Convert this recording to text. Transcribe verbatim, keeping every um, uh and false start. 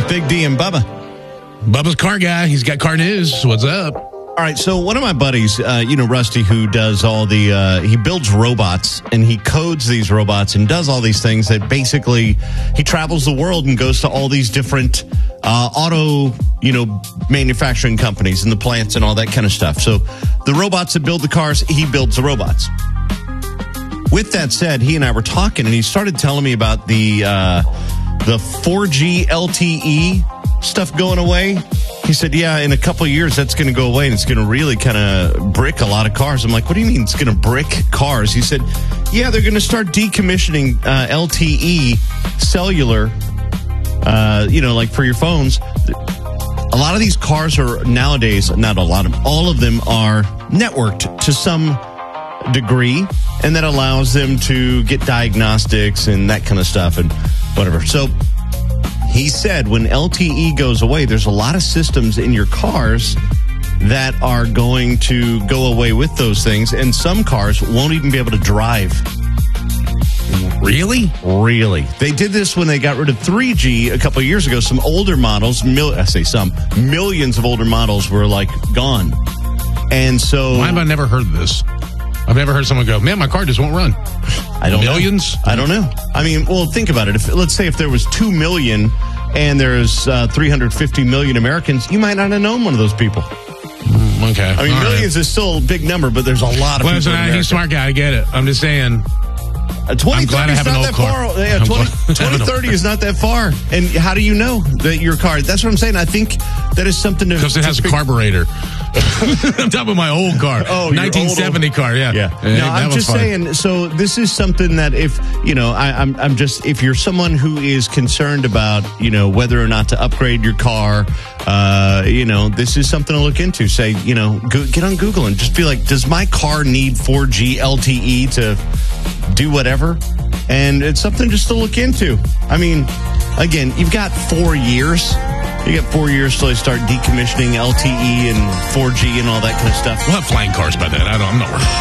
Big D and Bubba. Bubba's car guy. He's got car news. What's up? All right, so one of my buddies, uh, you know, Rusty, who does all the, uh, he builds robots and he codes these robots and does all these things that basically he travels the world and goes to all these different uh, auto, you know, manufacturing companies and the plants and all that kind of stuff. So the robots that build the cars, he builds the robots. With that said, he and I were talking and he started telling me about the, uh, the four G L T E stuff going away. He said, yeah, in a couple of years, that's going to go away, and it's going to really kind of brick a lot of cars. I'm like, what do you mean it's going to brick cars? He said, yeah, they're going to start decommissioning uh, L T E cellular, uh, you know, like for your phones. A lot of these cars are nowadays, not a lot of them, all of them are networked to some degree, and that allows them to get diagnostics and that kind of stuff and whatever. So he said when L T E goes away, there's a lot of systems in your cars that are going to go away with those things, and some cars won't even be able to drive. Really? Really. They did this when they got rid of three G a couple of years ago. Some older models, mil- I say some, millions of older models were like gone. And so... Why have I never heard this? I've never heard someone go, man, my car just won't run. I don't Millions? know. I don't know. I mean, well, think about it. If let's say if there was two million and there's uh, three hundred fifty million Americans, you might not have known one of those people. Mm, okay. I mean, All millions right. is still a big number, but there's a lot of well, people. Listen, in he's a smart guy. I get it. I'm just saying. Uh, twenty thirty is not that far. Yeah, twenty thirty is not that far. And how do you know that your car? That's what I'm saying. I think that is something to. Because it has a carburetor. I'm talking about my old car. Oh, nineteen seventy old, car. Yeah. Yeah. yeah no, I'm just fun. saying. So this is something that if you know, I, I'm I'm just if you're someone who is concerned about you know whether or not to upgrade your car, uh, you know, this is something to look into. Say, you know, go, get on Google and just be like, does my car need four G L T E to do whatever? And it's something just to look into. I mean, again, you've got four years. You got four years till they start decommissioning L T E and four G and all that kind of stuff. We'll have flying cars by then. I don't, I'm not worried.